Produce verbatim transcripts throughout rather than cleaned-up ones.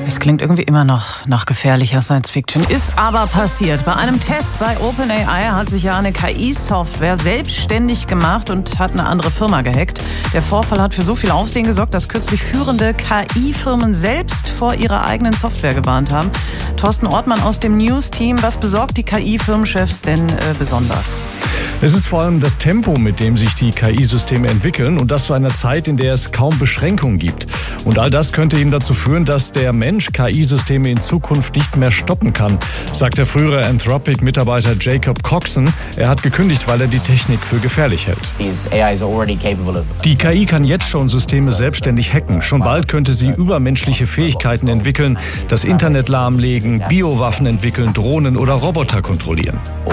Es klingt irgendwie immer noch nach gefährlicher Science-Fiction, ist aber passiert. Bei einem Test bei OpenAI hat sich ja eine K I-Software selbstständig gemacht und hat eine andere Firma gehackt. Der Vorfall hat für so viel Aufsehen gesorgt, dass kürzlich führende K I-Firmen selbst vor ihrer eigenen Software gewarnt haben. Thorsten Ortmann aus dem News-Team, was besorgt die K I-Firmenchefs denn äh, besonders? Es ist vor allem das Tempo, mit dem sich die K I-Systeme entwickeln, und das zu einer Zeit, in der es kaum Beschränkungen gibt. Und all das könnte eben dazu führen, dass der Mensch K I-Systeme in Zukunft nicht mehr stoppen kann, sagt der frühere Anthropic-Mitarbeiter Jacob Coxon. Er hat gekündigt, weil er die Technik für gefährlich hält. Die K I kann jetzt schon Systeme selbstständig hacken. Schon bald könnte sie übermenschliche Fähigkeiten entwickeln, das Internet lahmlegen, Biowaffen entwickeln, Drohnen oder Roboter kontrollieren.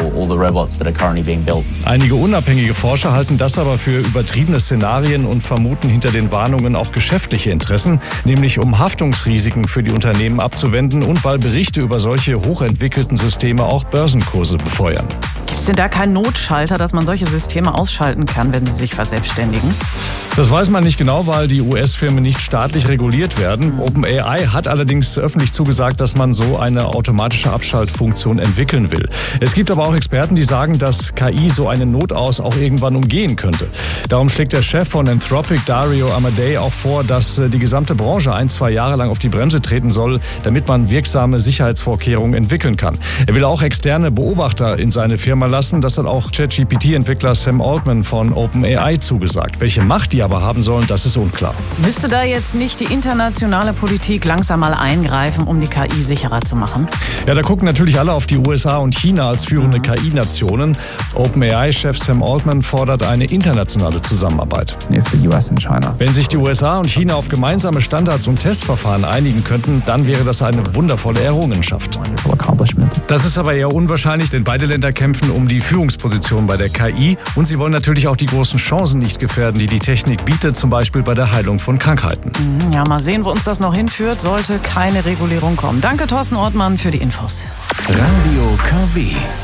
Einige unabhängige Forscher halten das aber für übertriebene Szenarien und vermuten hinter den Warnungen auch geschäftliche Interessen, nämlich um Haftungsrisiken für die Unternehmen abzuwenden und weil Berichte über solche hochentwickelten Systeme auch Börsenkurse befeuern. Gibt es denn da keinen Notschalter, dass man solche Systeme ausschalten kann, wenn sie sich verselbstständigen? Das weiß man nicht genau, weil die U S-Firmen nicht staatlich reguliert werden. OpenAI hat allerdings öffentlich zugesagt, dass man so eine automatische Abschaltfunktion entwickeln will. Es gibt aber auch Experten, die sagen, dass K I so einen Notaus auch irgendwann umgehen könnte. Darum schlägt der Chef von Anthropic, Dario Amodei, auch vor, dass die gesamte Branche ein, zwei Jahre lang auf die Bremse treten soll, damit man wirksame Sicherheitsvorkehrungen entwickeln kann. Er will auch externe Beobachter in seine Firma lassen. Das hat auch ChatGPT-Entwickler Sam Altman von OpenAI zugesagt. Welche Macht die aber haben sollen, das ist unklar. Müsste da jetzt nicht die internationale Politik langsam mal eingreifen, um die K I sicherer zu machen? Ja, da gucken natürlich alle auf die U S A und China als führende K I-Nationen. OpenAI-Chef Sam Altman fordert eine internationale Zusammenarbeit. Wenn sich die U S A und China auf gemeinsame Standards und Testverfahren einigen könnten, dann wäre das eine wundervolle Errungenschaft. Das ist aber eher unwahrscheinlich, denn beide Länder kämpfen um die Führungsposition bei der K I und sie wollen natürlich auch die großen Chancen nicht gefährden, die die Technik bietet, zum Beispiel bei der Heilung von Krankheiten. Ja, mal sehen, wo uns das noch hinführt, sollte keine Regulierung kommen. Danke, Thorsten Ortmann, für die Infos. Radio K W.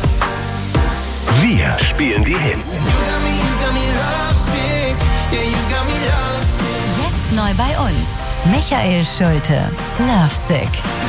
Wir spielen die Hits. Jetzt neu bei uns. Michael Schulte, Lovesick.